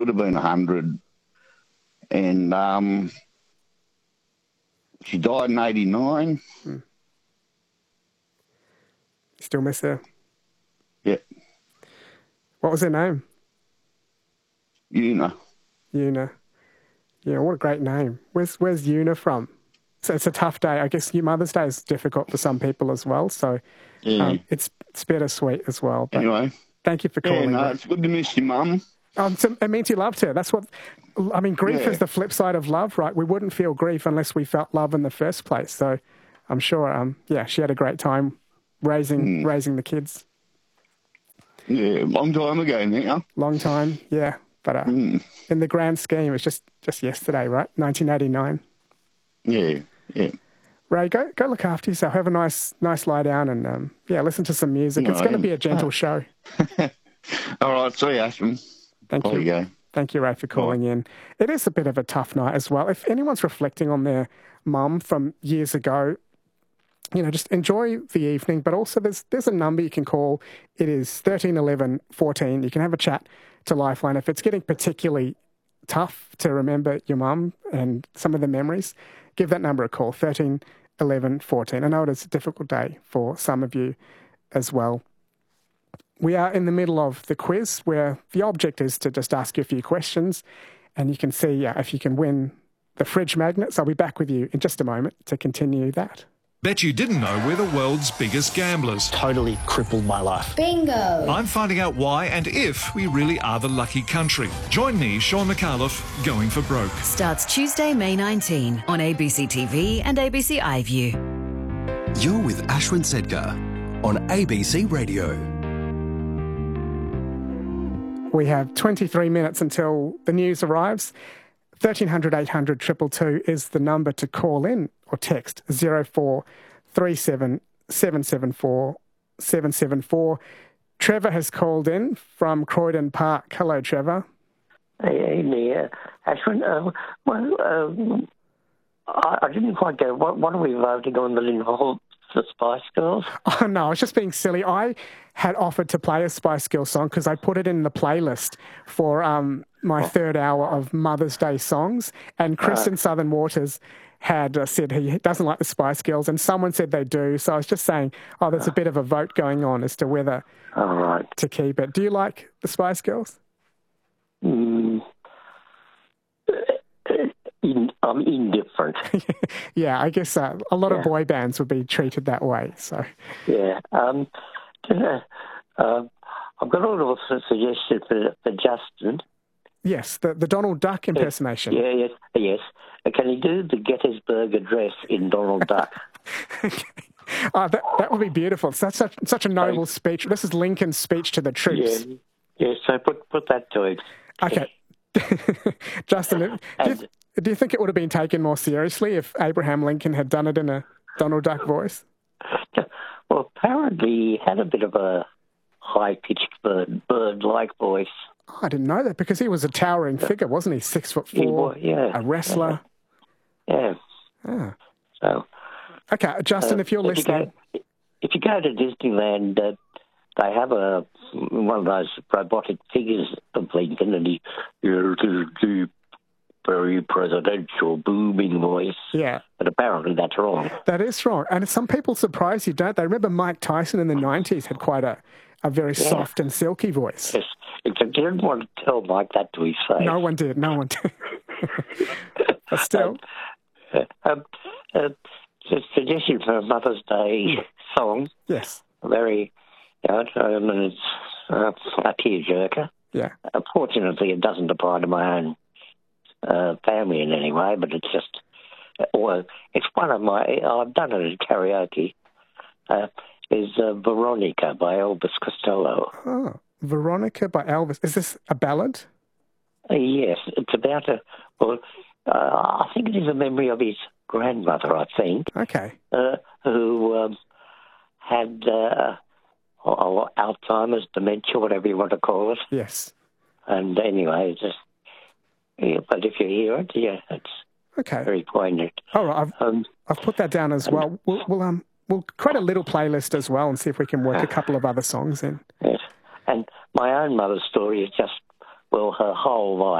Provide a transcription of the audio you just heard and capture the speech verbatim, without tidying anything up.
would have been one hundred. And um, she died in eighty-nine. Hmm. Still miss her? Yeah. What was her name? Una. Una. Yeah, what a great name. Where's Where's Una from? So it's a tough day. I guess your Mother's Day is difficult for some people as well. So Yeah. um, it's it's bittersweet as well. But Anyway. thank you for Yeah, calling. no, Ray. it's good to miss your mum. Um, so it means you loved her. That's what, I mean, grief Yeah. is the flip side of love, right? We wouldn't feel grief unless we felt love in the first place. So I'm sure, um, yeah, she had a great time raising Mm. raising the kids. Yeah, long time ago now. Long time, yeah. But uh, Mm. in the grand scheme, it's just, just yesterday, right? nineteen eighty-nine. Yeah, yeah. Ray, go go look after yourself. Have a nice nice lie down and, um, yeah, listen to some music. No, it's going to I- be a gentle show. All right, see you, Ashton. Thank There you. you go. Thank you, Ray, for calling in. It is a bit of a tough night as well. If anyone's reflecting on their mum from years ago, you know, just enjoy the evening. But also there's there's a number you can call. It is thirteen eleven fourteen. You can have a chat to Lifeline. If it's getting particularly tough to remember your mum and some of the memories, give that number a call, thirteen eleven fourteen. I know it is a difficult day for some of you as well. We are in the middle of the quiz where the object is to just ask you a few questions and you can see uh, if you can win the fridge magnets. I'll be back with you in just a moment to continue that. Bet you didn't know we're the world's biggest gamblers. Totally crippled my life. Bingo! I'm finding out why and if we really are the lucky country. Join me, Sean McAuliffe, Going for Broke. Starts Tuesday, May nineteenth on A B C T V and A B C iView. You're with Ashwin Sedgar on A B C Radio. We have twenty-three minutes until the news arrives. thirteen hundred eight hundred two two two is the number to call in or text zero four three seven seven seven four seven seven four. Trevor has called in from Croydon Park. Hello, Trevor. Hey, Nia. Ashwin, uh, well, um, I, I didn't quite get what, what are we voting on that involves the Spice Girls? Oh, no, I was just being silly. I had offered to play a Spice Girls song because I put it in the playlist for um, my oh. third hour of Mother's Day songs. And Chris uh, in Southern Waters had uh, said he doesn't like the Spice Girls, and someone said they do. So I was just saying, oh, there's a bit of a vote going on as to whether all right. to keep it. Do you like the Spice Girls? Mm. In, I'm indifferent. Yeah, I guess uh, a lot yeah. of boy bands would be treated that way. So yeah, um, uh, uh, I've got a little suggestion for, for Justin. Yes, the the Donald Duck impersonation. Yeah, yes, yes. Can he do the Gettysburg Address in Donald Duck? Okay. Oh, that that would be beautiful. It's such such, such a noble Thanks. speech. This is Lincoln's speech to the troops. Yeah, yeah. So put put that to it. Okay, Justin. do you, Do you think it would have been taken more seriously if Abraham Lincoln had done it in a Donald Duck voice? Well, apparently he had a bit of a high-pitched bird, bird-like voice. Oh, I didn't know that because he was a towering figure, wasn't he? Six foot four, he was, yeah, a wrestler. Yeah. Ah. So. Okay, Justin, uh, if you're if listening, you go, if you go to Disneyland, uh, they have a one of those robotic figures of Lincoln, and he. Very presidential, booming voice. Yeah. But apparently that's wrong. That is wrong. And some people surprise you, don't they? Remember Mike Tyson in the nineties had quite a, a very yeah. soft and silky voice. Yes. I didn't want to tell Mike that to his face. No one did. No one did. But still. Um, uh, um, uh, suggestion for a Mother's Day song. Yes. Very, you know, I mean, it's uh, a tearjerker. Yeah. Unfortunately, it doesn't apply to my own Uh, family in any way, but it's just, well, it's one of my, I've done it at karaoke, uh, is uh, Veronica by Elvis Costello. Oh, Veronica by Elvis. Is this a ballad? Uh, yes, it's about a, well, uh, I think it is a memory of his grandmother, I think. Okay. Uh, who um, had uh, Alzheimer's, dementia, whatever you want to call it. Yes. And anyway, it's just, yeah, but if you hear it, yeah, it's okay. very poignant. All right, I've, um, I've put that down as well. We'll, we'll um we'll create a little playlist as well and see if we can work a couple of other songs in. Yes, and my own mother's story is just, well, her whole life.